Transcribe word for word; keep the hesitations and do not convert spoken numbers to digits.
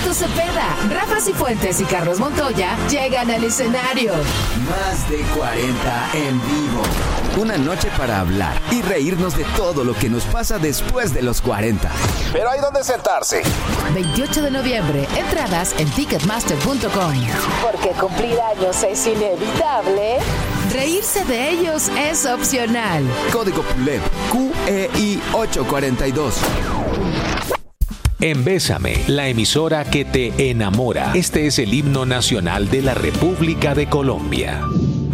Alberto Cepeda, Rafa Cifuentes y Carlos Montoya llegan al escenario. Más de cuarenta en vivo. Una noche para hablar y reírnos de todo lo que nos pasa después de los cuarenta. Pero hay donde sentarse. veintiocho de noviembre, entradas en ticketmaster punto com. Porque cumplir años es inevitable, reírse de ellos es opcional. Código P U L E P Q E I ocho cuarenta y dos. En Bésame, la emisora que te enamora. Este es el himno nacional de la República de Colombia.